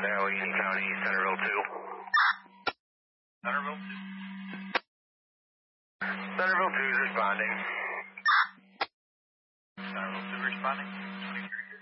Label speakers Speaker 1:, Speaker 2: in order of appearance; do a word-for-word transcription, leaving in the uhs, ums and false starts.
Speaker 1: Allegheny County, Centerville two.
Speaker 2: Centerville two.
Speaker 1: Centerville two is responding.
Speaker 2: Centerville two responding.